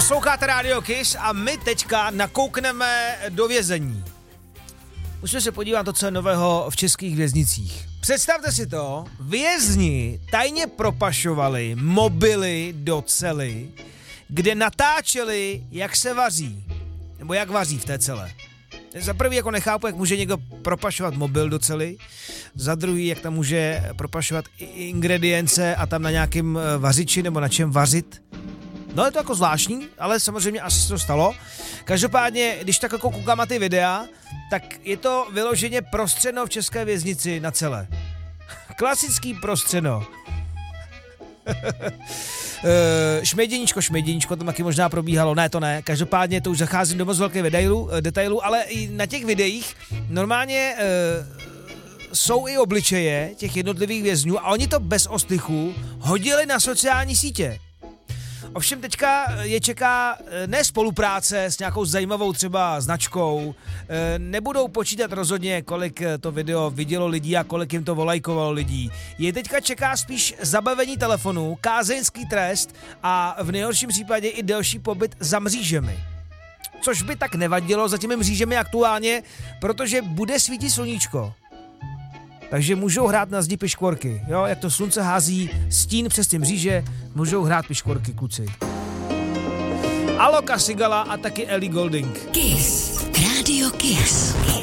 Posloucháte Radio Kiss a my teďka nakoukneme do vězení. Musíme se podívat na to, co je nového v českých věznicích. Představte si to, vězni tajně propašovali mobily do cely, kde natáčeli, jak se vaří. Nebo jak vaří v té cele. Za prvý jako nechápu, jak může někdo propašovat mobil do cely. Za druhý, jak tam může propašovat ingredience a tam na nějakém vařiči nebo na čem vařit. No je to jako zvláštní, ale samozřejmě asi se to stalo. Každopádně, když tak jako koukám na ty videa, tak je to vyloženě prostřeno v české věznici na celé. Klasický prostřeno. Šměděníčko, to taky možná probíhalo, ne, to ne, každopádně to už zacházím do moc velkých detailů, ale i na těch videích normálně jsou i obličeje těch jednotlivých vězňů a oni to bez ostychu hodili na sociální sítě. Ovšem teďka je čeká ne spolupráce s nějakou zajímavou třeba značkou, nebudou počítat rozhodně, kolik to video vidělo lidí a kolik jim to volajkovalo lidí. Je teďka čeká spíš zabavení telefonu, kázeňský trest a v nejhorším případě i delší pobyt za mřížemi. Což by tak nevadilo za těmi mřížemi aktuálně, protože bude svítit sluníčko. Takže můžou hrát na zdi piškvorky, jo, jak to slunce hází stín přes ty mříže, můžou hrát piškvorky, kluci. Alok Sigala a taky Ellie Goulding. Kiss, Radio Kiss.